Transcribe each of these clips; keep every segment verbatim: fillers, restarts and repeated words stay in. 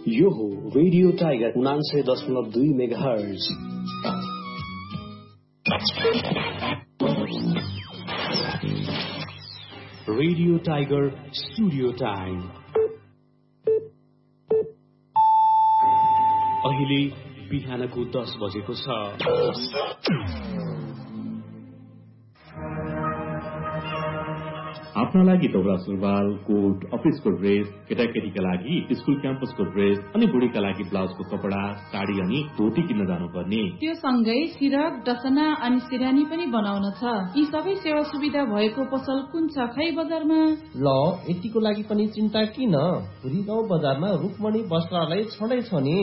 यो हो radio tiger उनान्सय दशमलव दुई megahertz. Radio tiger studio time अहिले बिहानको दस बजेको छ। आफ्ना लागि दौरा सुरुवाल, कोट, अफिसको ड्रेस, केटाकेटीका लागि स्कुल क्याम्पसको ड्रेस अनि बुढीका लागि ब्लाउजको कपडा, साडी अनि धोती किन्न जानुपर्ने। त्यो सँगै सिरक, डसना अनि सिरानी पनि बनाउन छ। यी सबै सेवा सुविधा भएको पसल कुन छ खै बजारमा? ल, यतिको लागि पनि चिन्ता किन? पुरी गाउँ बजारमा रुकमणी वस्त्रालय छँदै छ नि।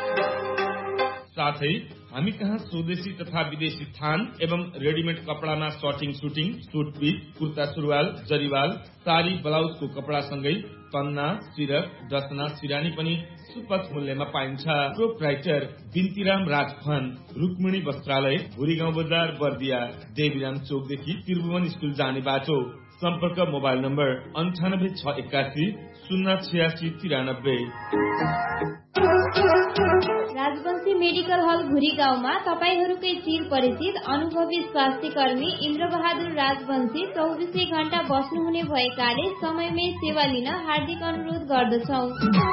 साथै हामी कहाँ स्वदेशी तथा विदेशी थान एवं readymade कपडामा shirting, shooting, suit piece, kurta सुरुवाल, जरिवाल, साडी, ब्लाउजको कपडा सँगै तन्ना, सिरक, डसना, सिरानी पनि सुपथ मूल्यमा पाइन्छ। प्रोप्राइटर बिन्तीराम राजखन, रुक्मिणी वस्त्रालय, भुरी गाउँ बजार, बर्दिया, देवीराम चोकदेखि त्रिभुवन स्कुल जाने बाटो। सम्पर्क मोबाइल नम्बर अन्ठानब्बे छ एकासी शून्य छयासी तिरानब्बे। राजवंशी मेडिकल हल भुरी गाउँमा तपाईहरूकै चिर परिचित अनुभवी स्वास्थ्य कर्मी इन्द्र बहादुर राजवंशी चौबिसै घण्टा बस्नुहुने भएकाले समयमै सेवा लिन हार्दिक अनुरोध गर्दछौ।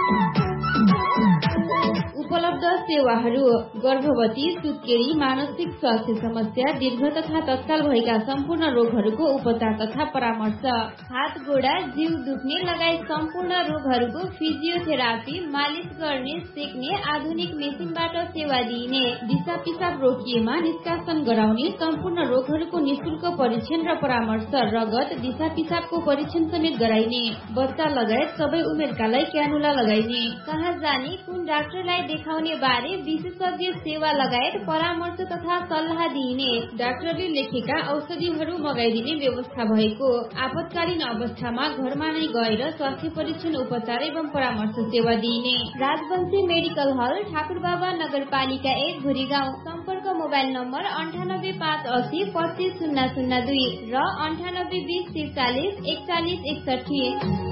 उपलब्ध सेवाहरू: गर्भवती, सुत्केरी, मानसिक स्वास्थ्य समस्या, दीर्घ तथा तत्काल भएका सम्पूर्ण रोगहरूको उपचार तथा परामर्श, हात गोडा, जिउ दुख्ने लगायत सम्पूर्ण रोगहरूको फिजियोथेरापी, मालिस गर्ने, सेक्ने आधुनिक मेसिनबाट सेवा दिइने, दिशा पिसाब रोकिएमा निष्कासन गराउने, सम्पूर्ण रोगहरूको निशुल्क परीक्षण र परामर्श, रगत, दिशा पिसाबको परीक्षण समेत गराइने, बच्चा लगायत सबै उमेरकालाई क्यानुला लगाइने, कहाँ जाने, कुन डाक्टरलाई देखाउने बारे विशेषज्ञ सेवा लगायत परामर्श तथा सल्लाह दिइने, डाक्टरले लेखेका औषधिहरू मगाइदिने व्यवस्था भएको, आपतकालीन अवस्थामा घरमा नै गएर स्वास्थ्य परीक्षण, उपचार एवं परामर्श सेवा दिइने। राजवंशी मेडिकल हल, ठाकुरबाबा नगरपालिका एक, भुरी गाउँ। सम्पर्क मोबाइल नम्बर अन्ठानब्बे पाँच असी पच्चिस शून्य शून्य दुई र अन्ठानब्बे बीस त्रिचालिस एकचालिस एकसठी।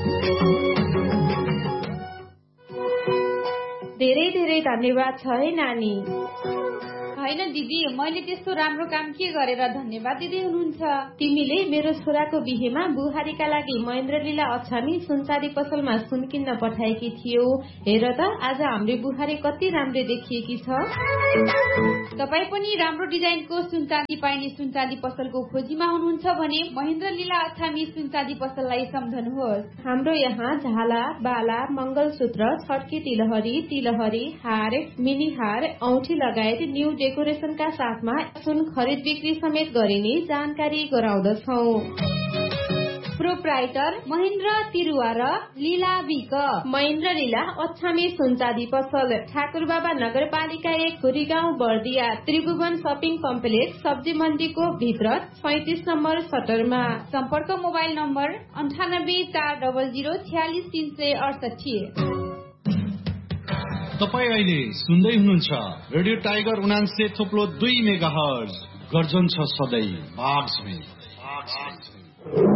धेरै धेरै धन्यवाद छ है नानी। होइन दिदी, मैले त्यस्तो राम्रो काम के गरेर धन्यवाद दिँदै हुनुहुन्छ? तिमीले मेरो छोराको बिहेमा बुहारीका लागि महेन्द्र लीला अछामी सुनचाँदी पसलमा सुन किन्न पठाएकी थियौ। हेर त आज हाम्रो बुहारी कति राम्रो देखिएकी छ। तपाईँ पनि राम्रो डिजाइनको सुनचाँदी पाइने सुनचाँदी पसलको खोजीमा हुनुहुन्छ भने महेन्द्र लीला अछामी सुनचाँदी पसललाई सम्झनुहोस्। हाम्रो यहाँ झाला, बाला, मंगलसूत्र, छड्के तिलहरी, तिलहरी, हार, मिनी हार, औठी लगायत न्यू डेकोरेशनका साथमा सुन खरिद बिक्री समेत गरिने जानकारी गराउँदछौ। प्रोप्राइटर महेन्द्र तिरुवा र लीला विक, महेन्द्र लीला अछामी सुनचाँदी पसल, ठाकुरबाबा नगरपालिका एक, भुरी गाउँ, बर्दिया, त्रिभुवन शपिङ कम्प्लेक्स, सब्जी मण्डीको भित्र सैतिस नम्बर सटरमा। सम्पर्क मोबाइल नम्बर अन्ठानब्बे चार डबल जिरो छयालिस तीन सय अडसठी। तपाईँ अहिले सुन्दै हुनुहुन्छ रेडियो टाइगर उनान्सय थोप्लो दुई मेगाहर्ज। गर्जन छ सधैँ बाग्समा।